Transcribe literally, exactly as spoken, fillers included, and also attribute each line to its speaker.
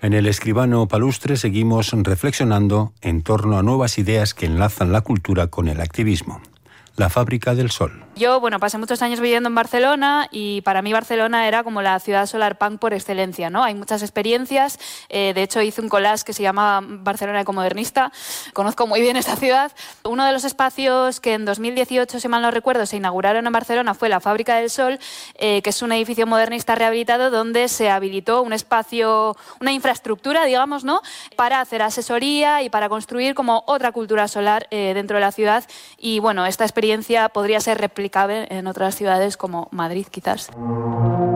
Speaker 1: En el Escribano Palustre seguimos reflexionando en torno a nuevas ideas que enlazan la cultura con el activismo. La Fábrica del Sol.
Speaker 2: Yo, bueno, pasé muchos años viviendo en Barcelona y para mí Barcelona era como la ciudad solar punk por excelencia, ¿no? Hay muchas experiencias, eh, de hecho hice un collage que se llama Barcelona Ecomodernista, conozco muy bien esta ciudad. Uno de los espacios que en dos mil dieciocho, si mal no recuerdo, se inauguraron en Barcelona fue la Fábrica del Sol, eh, que es un edificio modernista rehabilitado donde se habilitó un espacio, una infraestructura, digamos, ¿no?, para hacer asesoría y para construir como otra cultura solar eh, dentro de la ciudad. Y bueno, esta experiencia podría ser replicable en otras ciudades como Madrid, quizás.